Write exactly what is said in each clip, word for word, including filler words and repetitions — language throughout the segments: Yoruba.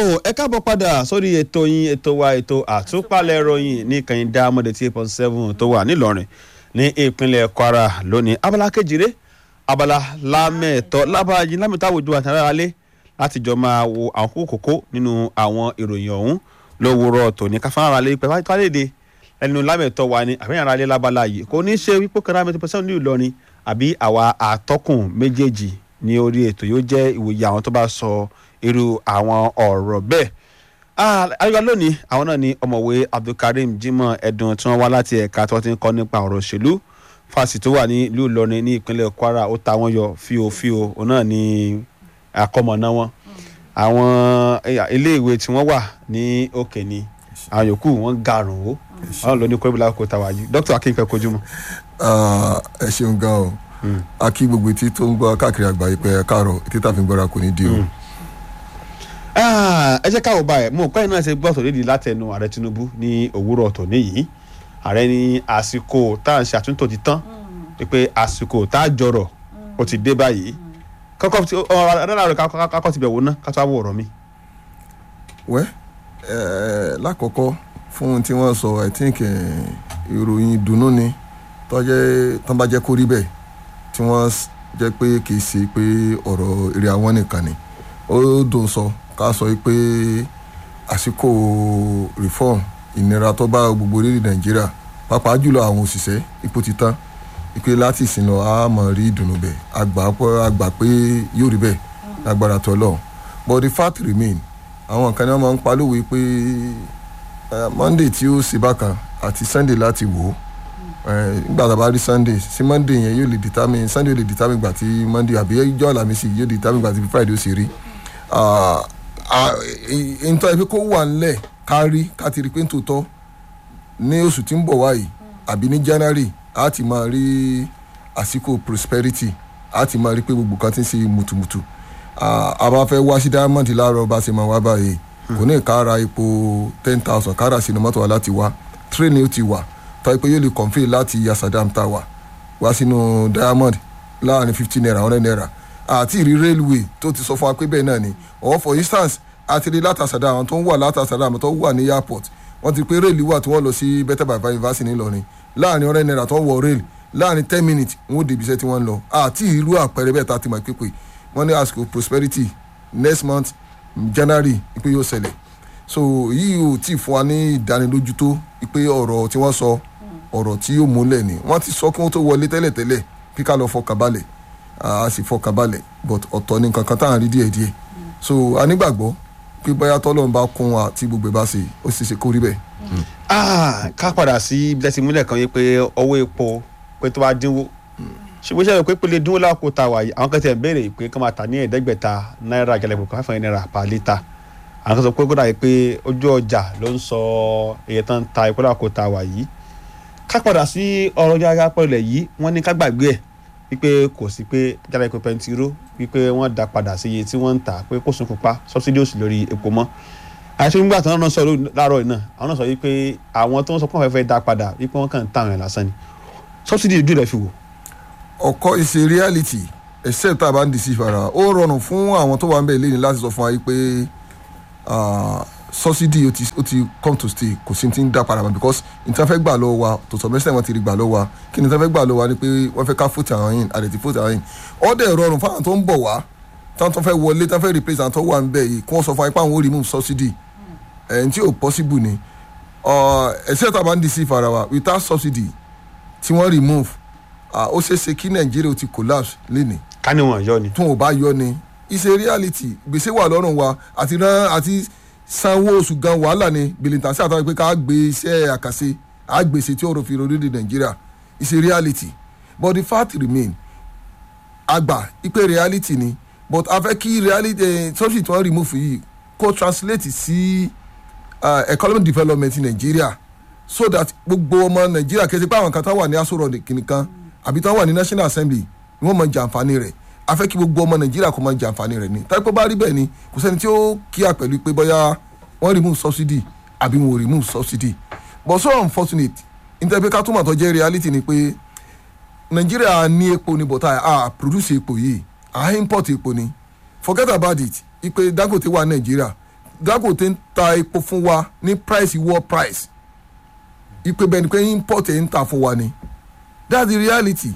ẹ káàbọ̀ padà sórí ètò yín ètò wa ètò àtúpalẹ̀ ìròyìn ní kẹ́hìndé amọ̀dé tí eight point seven tó wà nílọrin ní ìpínlẹ̀ Kwara lónìí abala kejìlé abala lámẹ̀tọ́ lábàájí lámẹ̀tọ́ àwùjọ àtàràlẹ́ láti jọ máa wo àwọn kókó nínú àwọn ìròyìn ọ̀hún lówùúrọ̀ tòní káfáńrà lé pẹ̀lú àtàlẹ́dẹ ẹnu lámẹ̀tọ́ wa ni àbẹ́yàn ara lé lábala yìí kò ní ṣe wípé kẹ́rẹ́ àmẹ́tọ́ pẹ̀sẹ̀ ní Ìlọrin àbí àwa àtọ́kùn méjèèjì ní orí ètò yóò jẹ́ ìwòye àwọn tó bá sọ irú àwọn ọ̀rọ̀ bẹ́ẹ̀. ayọ̀ lónìí àwọn náà ni ọ̀mọ̀wé Abdulkareem Jimoh Ẹ̀dùn tí wọ́n wá láti ẹ̀ka tí wọ́n ti ń kọ́ nípa ọ̀rọ̀ òṣèlú fásitì tó wà ní ìlú Ìlọrin ní ìpínlẹ̀ Kwara ó ta wọ́n yọ fíofío òun náà ni àkọmọ̀nà wọn. àwọn iléèwé tí wọ́n wà ní òkè ni àwọn yòókù wọ́n garùn ó àwọn lọ ní kọ́ríbùlà kò tàwa yìí dókítà Akínkẹ́ Kojúmọ́. ẹ ṣeun gan o a kí gbogbo etí tó ń gbọ́ káàkiri àgbáyé pé ẹ káàárọ̀ etí tá a fi ń gbọ́ra kò ní di o. ẹ jẹ́ káwọ́ báyìí mo kọ́ ẹ̀ náà ṣe gbọ́sọ̀ lédi látẹnu ààrẹ Tinubu ní òwúrọ̀ ọ̀tọ̀ níyìí ààrẹ ní àsìkò tá à ń ṣe àtúntò ti tán pé àsìkò tá a jọrọ̀ ó ti dé báyìí kọ́kọ́ tí ọ̀rọ̀ rẹ̀ kákọ́ ti bẹ̀ wò ná ká tó wá wọ̀ ọ̀rọ̀ mi. wẹ́ lákọ̀ọ́kọ́ fún ohun tí wọ́n sọ I think ìròyìn ìdùnnú ni tọ́jẹ́ tán bá jẹ́ kó rí bẹ́ẹ̀ tí wọ́n jẹ́ pé kì í ṣe pé ọ̀rọ̀ èrè àwọn nìkan ni ó dùn sọ ká sọ pé àsìkò reform ìnira tó bá gbogbo orílẹ̀ Nàìjíríà pàápàá jùlọ àwọn òṣìṣẹ́ ipò ti tán ìpè láti ìsìn lọ a máa rí ìdùnnú bẹ́ẹ̀ àgbà pé yóò rí bẹ́ẹ̀ lágbára tó lọ but the fact remain àwọn kan ní wọ́n máa ń palówó pé Monday tí ó ṣe bákan àti Sunday láti wò ó nígbà tá a bá rí Sunday sí Monday yẹn yóò lè determine Sunday yóò lè determine gbà tí Monday àbí ìjọ Àlàmísì yóò determine gbà tí Friday ó sì rí nítorí pé kó wà nílẹ̀ kárí ká ti rí pé nítòótọ́ ní oṣù tí ń bọ̀ wáyìí àbí ní January a ti máa rí àsìkò prosperity a ti máa rí pé gbogbo kan ti ń ṣe mùtùmùtù a bá fẹ́ wá sí Diamond láàárọ̀ bá ṣe máa wá báyìí kò ní kára epo ten thousand kára sínú mọ́tò wa láti wá train ó ti wà tọ́ pé yóò lè confirm láti Yasadam Tower wá sínú Diamond láàrin fifteen naira hundred naira àti ìrí railway tó ti sọ fún wa pé bẹ́ẹ̀ náà ni or for instance àti rí láti Yasadam àwọn tó ń wà láti Yasadam tó wà ní airport wọ́n ti pé rail wà tí wọ́n lọ sí Better by University nílọrin láàrin hundred naira tó ń wọ rail láàrin ten minutes wọ́n ó débi iṣẹ́ tí wọ́n ń lọ àti ìrú àpẹẹrẹ bẹ́ẹ̀ tá a ti mọ̀ pé wọ́n ní àsìkò prosperity next month January pé yóò ṣẹlẹ̀ so yìí ò tí ì fún wa ní ìdánilójú tó pé ọ̀rọ̀ tí wọ́n sọ ọ̀rọ̀ tí yóò múlẹ̀ ni wọ́n ti sọ kí wọ́n tó wọlé tẹ́lẹ̀tẹ́lẹ̀ kí ká lọ fọkànbalẹ̀ a sì fọkànbalẹ̀ but ọ̀tọ̀ ni nǹkan kan tá à ń rí díẹ̀díẹ̀ so a nígbàgbọ́ pé bóyá tọ́lọ́run bá kún wa tí gbogbo ẹ̀ bá ṣe ó sì ṣe kó rí bẹ́ẹ̀. ká padà sí ibi tẹ́sí múlẹ̀ kan yé pé owó epo pé tó bá dínwó ṣùgbọ́n ṣe é pé pélé dínwó láàkó ta wà yìí àwọn kan ti ẹ̀ béèrè pé kí wọ́n máa tà ní ẹ̀ẹ́dẹ́gbẹ̀ta náírà gẹlẹ́gbẹ̀ kan five náírà per litre àwọn kan sọ pé kódà yìí pé ojú ọjà ló ń sọ èyí tán ta epo láàkó ta wà yìí ká padà sí ọ̀rọ̀ yára pẹ̀lẹ́ yìí wọ́n ní ká gbàgbé ẹ̀ wípé kò sí pé jáde epo pẹntiró wípé wọ́n dá padà sí iye tí wọ́n ń tà pé kò sún pupa subsidy òsì lórí epo mọ́ àti nígbà tí wọ́n náà sọ láàárọ̀ yìí náà àwọn náà sọ wípé àwọn tó ń sọ pé wọ́n fẹ́ dá padà wípé wọ́n kàn ń tà wọ́n lásán ni subsidy ojú rẹ̀ fi wò. ọkọ is a reality except tá a bá ń dìísí ìfara ó rọrùn fún àwọn tó wà ń bẹ̀ lẹ́yìn láti sọ fún wa pé subsidy ó ti ó ti come to stay kò sí ti ń dá padà mọ́ because níta fẹ́ gbà lọ́wọ́ wa tó sọ mẹ́sàn-án wọn ti rí gbà lọ́wọ́ wa kí níta fẹ́ gbà lọ́wọ́ wa ni pé wọ́n fẹ́ ká fòtì àwọn yìí àdètí fòtì àwọn yìí ọ̀dẹ̀ rọrùn fún àwọn tó ń bọ̀ wá táwọn tó fẹ́ wọlé táwọn fẹ́ replace àwọn tó wà ń bẹ̀ yìí kí wọ́n sọ fún wa pé àwọn ò remove subsidy ẹ̀ ǹ tí ò possible ni ẹ̀sẹ̀ tá a bá ń di sí ìfara wa without subsidy tí wọ́n remove ó ṣeé ṣe kí Nàìjíríà ó ti collapse lénìí. ká ní wọn yọ ni. tún ò bá yọ ni it's a reality gbèsè wà lọ́rùn wa àti rán àti sanwó oṣù gan wàhálà ni bìlìntàn sí àtàwọn pé ká gbé iṣẹ́ àkàṣe àgbèsè tí ọ̀rọ̀ fi orílẹ̀-èdè Nàìjíríà it's a reality but the fact remain àgbà ipe reality ni but a fẹ́ kí reality subsidy tí wọ́n remove yìí kó translate sí uh, economic development in Nigeria so that gbogbo ọmọ Nàìjíríà kẹsì pé àwọn kan tó wà ní asọ̀rọ̀ nìkan àbí tó wà ní National Assembly ni wọ́n mọ jàǹfààní rẹ̀ a fẹ́ kí gbogbo ọmọ Nàìjíríà kó máa jàǹfààní rẹ̀ ni tàbí pé bá rí bẹ́ẹ̀ ni kò sẹ́ni tí ó kíyà pẹ̀lú pé bóyá wọ́n remove subsidy àbí wọn ò remove subsidy but so unfortunate nítorí pé ká túmọ̀ tó jẹ́ reality ni pé Nàìjíríà ní epo ní bọ̀tà à produce epo yìí à import epo ni forget about it ipe Dangote wà Nàìjíríà Dangote ń ta epo fún wa ní price world price ipe bẹ́ẹ̀ ni pé import ẹ̀ ń ta fún wa ni that's the reality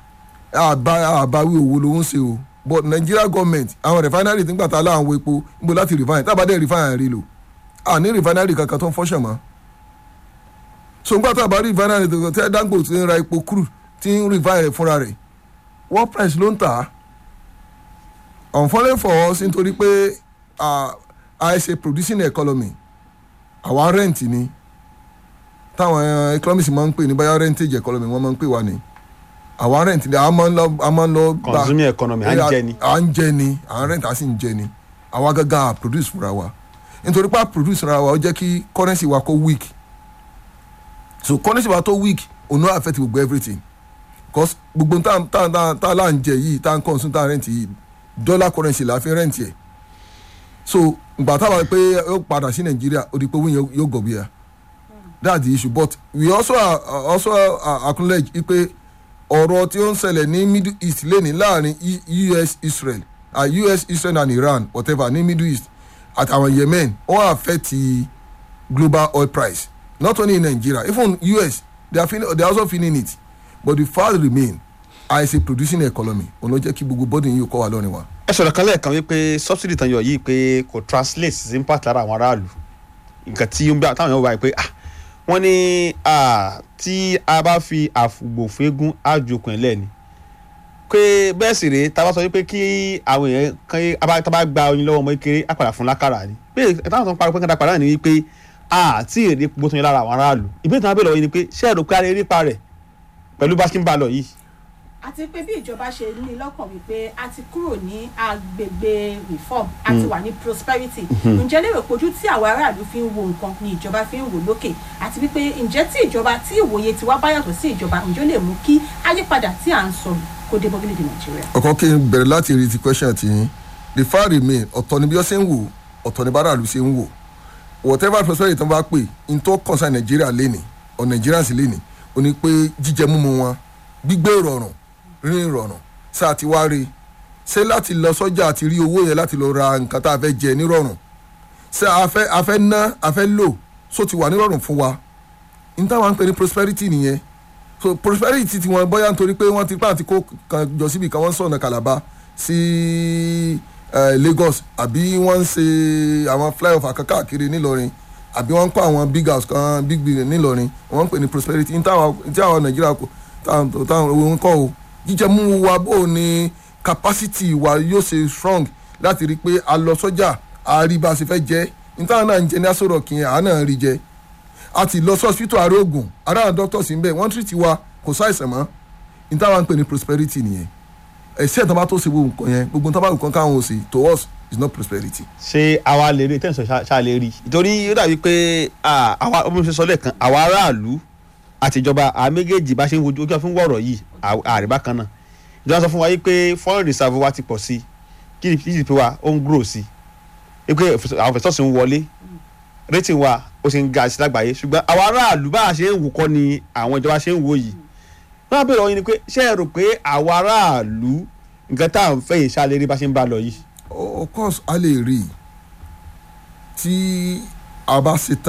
àbá àbáwí òwò ló ń ṣe o but Nigeria government àwọn refinery tí ń gbàtà láwọn epo níbo láti refine tábàdé refinery lò à ní refinery kankan tó ń fọ́ṣẹ̀ mọ́ so nígbà tá a bá rí refinery tó tẹ́ Dangote ń ra epo crude tí ń refine fúnra rẹ̀ world price ló ń tà á unfortunately for us nítorí pé a ṣe producing economy àwa rent ni táwọn economists máa ń pè ní báyọ̀ rentage economy wọ́n máa ń pè wá ní àwa rent ni a máa ń lọ a máa ń lọ gba consuming economy à ń jẹ ni à ń jẹ ni à ń rent a sì ń jẹ ni àwa gángan à produce fúnra wa nítorí pé a produce fúnra wa ó jẹ́ kí currency wa kó weak so currency wa tó weak ò no affect gbogbo everything because gbogbo tá tá tá tá là ń jẹ yìí tá ń consume tá rent yìí dollar currency la fi rent yẹ so ìgbà táwa pé ó padà sí Nàìjíríà ó di pé wọ́n yóò gọ̀ bíyà that's the issue but we also uh, also uh, acknowledge pé ọ̀rọ̀ tí ó ń ṣẹlẹ̀ ní Middle East lẹ́ni láàrin U S Israel uh, U S Israel and Iran whatever ní Middle East àtàwọn Yemen ó affect the global oil price not only in Nigeria even U S they are feeling, they are also feeling it but the fact remain as a producing economy òun ló jẹ́ kí gbogbo bọ́dì yìí kọ́ wa lọ́rin wa. ẹ sọ̀rọ̀ kan lẹ́ẹ̀kan wípé subsidy tan yọ yìí pé kò translate sí impact lára àwọn aráàlú nǹkan tí ó ń bá táwọn èèyàn wáyé pé ah wọ́n ní tí a bá fi àfùgbòfégún àjòkùn ẹ̀ lẹ́ni pé bẹ́ẹ̀ sì rèé tá a bá sọ wípé kí àwọn èèyàn kan tá a bá gba oyin lọ́wọ́ ọmọ kékeré á padà fún lákàrà ni pé táwọn tó ń parí pé kí n padà ní wípé àti èrè gbogbo tó ń yẹ lára àwọn aráàlú ìbéèrè tí wọ́n bèèrè lọ́wọ́ yìí ni pé ṣé ẹ̀rọ pé a lè rí pa rẹ̀ pẹ̀lú bá ṣe ń bá lọ yìí. àti pé bí ìjọba ṣe ní lọ́kàn wípé a ti kúrò ní agbègbè reform a ti wà ní prosperity ǹjẹ́ lérò pójú tí àwọn aráàlú fi ń wo nǹkan ni ìjọba fi ń wò lókè àti wípé ǹjẹ́ tí ìjọba tí ìwòye tiwa bá yàtọ̀ sí ìjọba ǹjẹ́ lè mú kí àyípadà tí à ń sọ kó dé bọ́gílẹ̀-èdè Nàìjíríà. ọkọ kí n bẹ̀rẹ̀ láti rí ti question ti yín the fact remain ọ̀tọ̀ ni bí wọ́n ṣe ń wò ọ̀tọ̀ ni báràlú ṣe ń wò whatever prosperity tó ń bá pè n tó concern Nàìjíríà lẹ́nì or Nigerians lẹ́nì ó ní pé jíjẹ múmu wọn gbígbé ìrọ̀rùn rírìn ìrọ̀rùn sáà ti wá rí ṣé láti lọ sọ́jà àti rí owó yẹn láti lọ ra nǹkan tá a fẹ́ jẹ nírọ̀rùn ṣé a fẹ́ a fẹ́ ná a fẹ́ lò so ti wà nírọ̀rùn fún wa n táwọn ń pè ní prosperity nìyẹn so prosperity ti wọn bóyá nítorí pé wọ́n ti pa àti kó kan jọ síbi kan wọ́n sọ̀nà Calabar sí Lagos àbí wọ́n ń ṣe àwọn flyover káàkiri nílọrin àbí wọ́n ń kọ́ àwọn big house kan big building nílọrin wọ́n ń pè ní prosperity n táwọn Nàìjíríà kò táwọn owó ń kọ́ o jíjẹ mú wa bó ni capacity wa yóò ṣe strong láti rí i pé a lọ sọ́jà a rí bá a ṣe fẹ́ jẹ́ nítawọn náà ń jẹ ní asọ̀rọ̀ kí a náà rí jẹ a ti lọ sí hospital ààrẹ ogun ara àwọn doctors ń bẹ wọ́n treat wa kò ṣàìsàn mọ́ nítawọn ń pè ní prosperity nìyẹn ẹ̀sẹ̀ tó bá tó ṣe gbogbo nǹkan yẹn gbogbo tó bá nǹkan káwọn ò sí to us is not prosperity. ṣé àwa lè rí tẹ̀sán ṣáà lè rí nítorí ó dàbí pé àwa ọmọ mi ṣe sọ lẹ́ẹ̀kan àwa aráàlú àtijọba àwọn méjèèjì bá ṣe ń wojú ojú fún wọ̀rọ̀ yìí àríbá kan náà ìjọba sọ fún wa yìí pé foreign reserve wa ti pọ̀ sí G D P wa ó ń grow sí i pé àwọn fẹ̀sọ̀sì ń wọlé rating wa ó ṣe ń ga sí lágbàáyé ṣùgbọ́n àwọn aráàlú bá a ṣe ń wò kọ́ ni àwọn ìjọba ṣe ń wò yìí wọ́n á bèèrè ọyìn ni pé ṣé ẹ rò pé àwọn aráàlú nǹkan tá à ń fẹ́ yìí ṣáà lè rí bá ṣe ń bá lọ yìí. of course a lè rí tí a bá ṣe tán.